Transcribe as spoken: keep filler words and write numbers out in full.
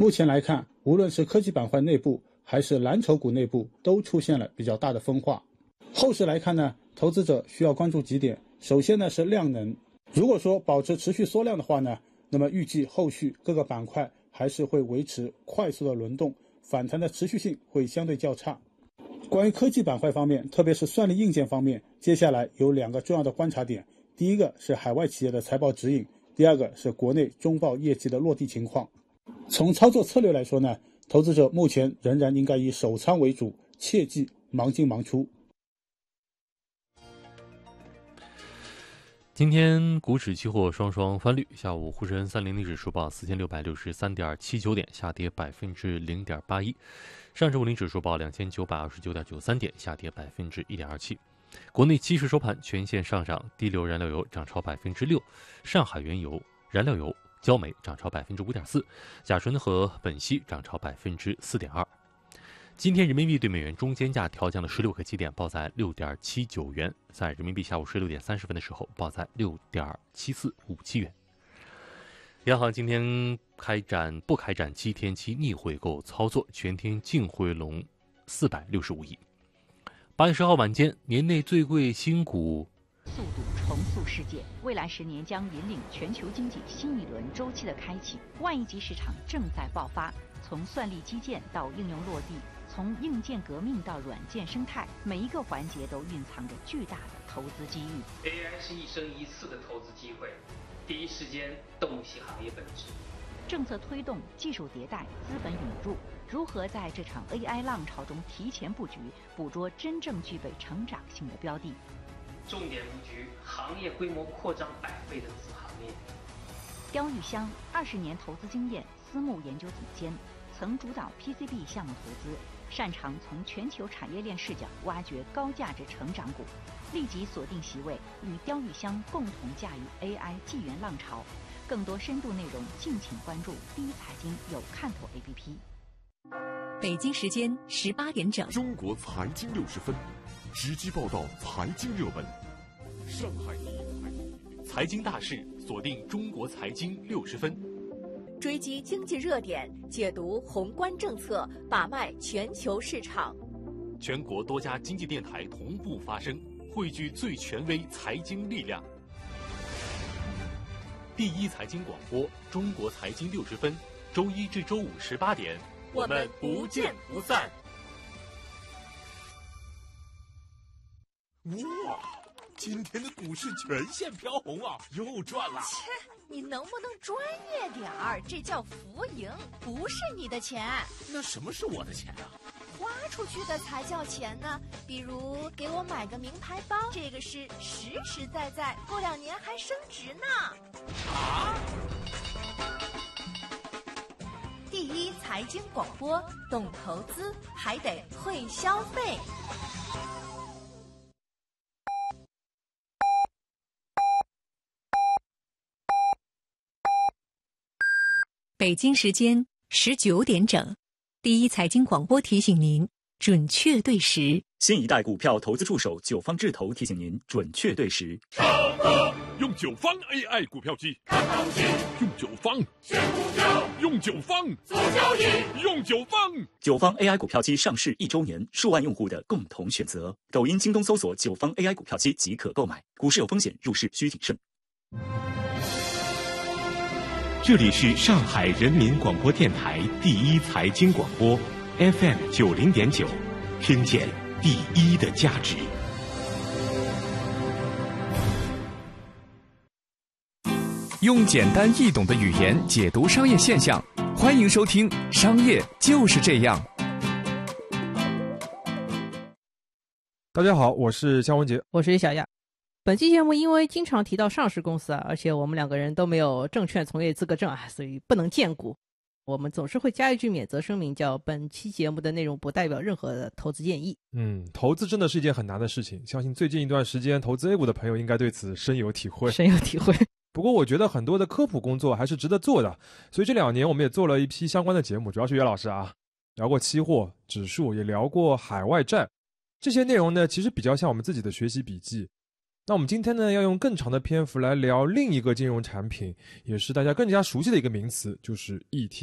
目前来看，无论是科技板块内部还是蓝筹股内部都出现了比较大的分化。后市来看呢，投资者需要关注几点。首先呢是量能，如果说保持持续缩量的话呢，那么预计后续各个板块还是会维持快速的轮动，反弹的持续性会相对较差。关于科技板块方面，特别是算力硬件方面，接下来有两个重要的观察点，第一个是海外企业的财报指引，第二个是国内中报业绩的落地情况。从操作策略来说呢，投资者目前仍然应该以守仓为主，切忌忙进忙出。 今天股指期货双双翻绿，下午沪深三零零指数报四千六百六十三点七九点，下跌百分之零点八一；上证五零指数报两千九百二十九点九三点，下跌百分之一点二七。国内期市收盘全线上涨，低硫燃料油涨超百分之六，上海原油、燃料油、焦煤涨超百分之五点四，甲醇和苯烯涨超百分之四点二。今天人民币对美元中间价调降了十六个基点，报在六点七九元，在人民币下午十六点三十分的时候报在六点七四五七元。央行今天开展不开展七天期逆回购操作，全天净回笼四百六十五亿。八月十号晚间，年内最贵新股速度重塑世界，未来十年将引领全球经济新一轮周期的开启。万亿级市场正在爆发，从算力基建到应用落地，从硬件革命到软件生态，每一个环节都蕴藏着巨大的投资机遇。 A I 是一生一次的投资机会，第一时间洞悉行业本质。 政策推动、技术迭代、资本涌入，如何在这场 A I 浪潮中提前布局，捕捉真正具备成长性的标的？ 重点布局行业规模扩张百倍的子行业。 刁玉香二十年投资经验，私募研究总监，曾主导 P C B 项目投资，擅长从全球产业链视角挖掘高价值成长股。立即锁定席位，与刁玉香共同驾驭 A I 纪元浪潮。更多深度内容，敬请关注第一财经有看头 A P P。 北京时间十八点整， 中国财经六十分，直击报道财经热门。上海第一财经大事，锁定中国财经六十分， 追击经济热点，解读宏观政策，把脉全球市场。 全国多家经济电台同步发声，汇聚最权威财经力量。第一财经广播，中国财经六十分，周一至周五十八点， 我们不见不散。 哇，今天的股市全线飘红啊，又赚了。 切，你能不能专业点儿？这叫浮盈，不是你的钱。 那什么是我的钱啊？ 花出去的才叫钱呢。比如给我买个名牌包，这个是实实在在，过两年还升值呢。 啊！ 第一财经广播，懂投资还得会消费。 北京时间十九点整，第一财经广播提醒您准确对时。 新一代股票投资助手九方智投提醒您准确对时。 用九方 A I 股票机看行情，用九方选股票，用九方做交易，用九方。 九方 A I 股票机上市一周年，数万用户的共同选择。抖音、京东搜索九方 A I 股票机即可购买。股市有风险，入市需谨慎。 这里是上海人民广播电台第一财经广播 F M 九零点九，听见第一的价值。 用简单易懂的语言解读商业现象，欢迎收听《商业就是这样》。 大家好，我是肖文杰， 我是李小亚。本期节目因为经常提到上市公司啊，而且我们两个人都没有证券从业资格证啊，所以不能荐股。我们总是会加一句免责声明，叫本期节目的内容不代表任何的投资建议。 嗯，投资真的是一件很难的事情，相信最近一段时间投资 A 股的朋友应该对此深有体会。 深有体会。 不过我觉得很多的科普工作还是值得做的，所以这两年我们也做了一批相关的节目，主要是岳老师啊，聊过期货、指数，也聊过海外债。这些内容呢，其实比较像我们自己的学习笔记。那我们今天呢，要用更长的篇幅来聊另一个金融产品，也是大家更加熟悉的一个名词，就是 E T F。